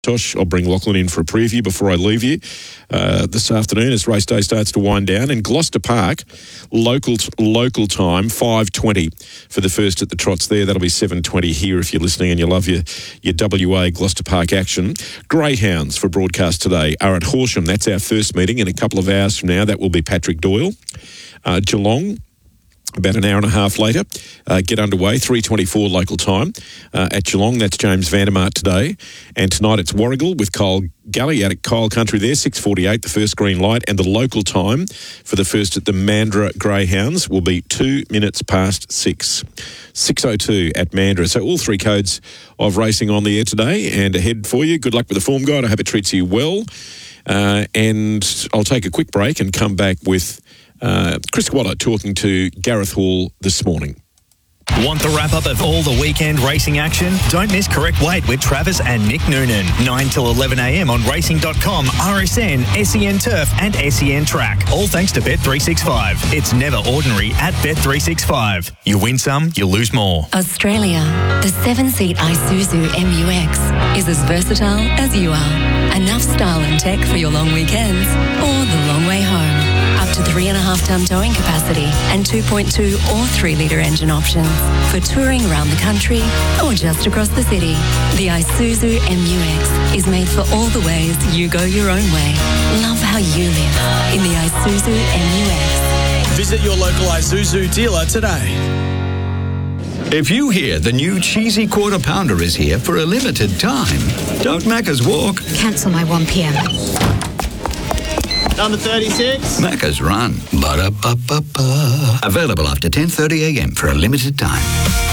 Tosh, I'll bring Lachlan in for a preview before I leave you this afternoon as race day starts to wind down. In Gloucester Park, local time, 5:20 for the first at the trots there. That'll be 7:20 here if you're listening and you love your WA Gloucester Park action. Greyhounds for broadcast today are at Horsham. That's our first meeting. In a couple of hours from now, that will be Patrick Doyle. Geelong, about an hour and a half later, get underway, 3:24 local time at Geelong. That's James Vandermart today. And tonight it's Warragul with Kyle Gully out at Kyle Country there, 6:48, the first green light. And the local time for the first at the Mandurah Greyhounds will be 2 minutes past 6. 6:02 at Mandurah. So all three codes of racing on the air today and ahead for you. Good luck with the form guide. I hope it treats you well. And I'll take a quick break and come back with Chris Waller talking to Gareth Hall this morning. Want the wrap-up of all the weekend racing action? Don't miss Correct Weight with Travis and Nick Noonan. 9 till 11 a.m. on racing.com, RSN, SEN Turf and SEN Track. All thanks to Bet365. It's never ordinary at Bet365. You win some, you lose more. Australia, the 7-seat Isuzu MU-X is as versatile as you are. Enough style and tech for your long weekends or the long way home. Up to 3.5-ton towing capacity and 2.2 or 3-litre engine options for touring around the country or just across the city. The Isuzu MU-X is made for all the ways you go your own way. Love how you live in the Isuzu MU-X. Visit your local Isuzu dealer today. If you hear the new cheesy quarter pounder is here for a limited time, don't Macca's walk. Cancel my 1 p.m. Number 36. Macca's run. Ba-da-ba-ba-ba. Available after 10:30 a.m. for a limited time.